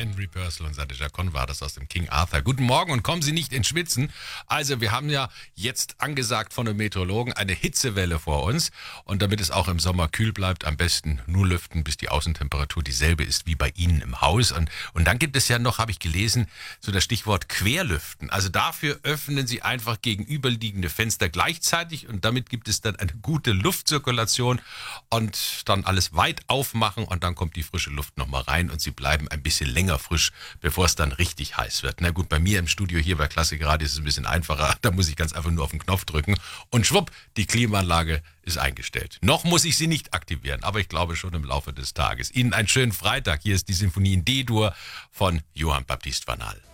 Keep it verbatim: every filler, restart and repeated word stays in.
Henry Purcell und Sadie Jacon war das aus dem King Arthur. Guten Morgen und kommen Sie nicht ins Schwitzen. Also wir haben ja jetzt angesagt von den Meteorologen eine Hitzewelle vor uns. Und damit es auch im Sommer kühl bleibt, am besten nur lüften, bis die Außentemperatur dieselbe ist wie bei Ihnen im Haus. Und, und dann gibt es ja noch, habe ich gelesen, so das Stichwort Querlüften. Also dafür öffnen Sie einfach gegenüberliegende Fenster gleichzeitig und damit gibt es dann eine gute Luftzirkulation und dann alles weit aufmachen und dann kommt die frische Luft nochmal rein und Sie bleiben ein bisschen länger frisch, bevor es dann richtig heiß wird. Na gut, bei mir im Studio hier bei Klassik Radio ist es ein bisschen einfacher. Da muss ich ganz einfach nur auf den Knopf drücken und schwupp, die Klimaanlage ist eingestellt. Noch muss ich sie nicht aktivieren, aber ich glaube schon im Laufe des Tages. Ihnen einen schönen Freitag. Hier ist die Sinfonie in D-Dur von Johann Baptist van Al.